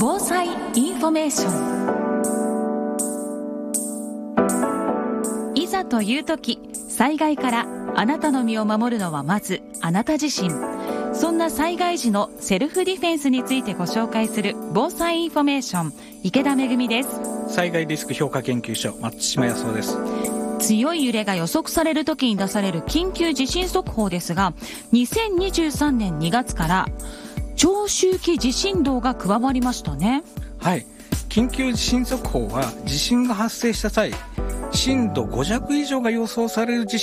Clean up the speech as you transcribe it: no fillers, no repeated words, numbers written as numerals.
防災インフォメーション。いざという時、災害からあなたの身を守るのはまずあなた自身。そんな災害時のセルフディフェンスについてご紹介する防災インフォメーション、池田めぐみです。 災害リスク評価研究所、松島康夫です。 強い揺れが予測される時に出される緊急地震速報ですが、2023年2月から長周期地震動が加わりましたね。 はい、緊急地震速報は地震が発生した際、震度5弱以上が予想される地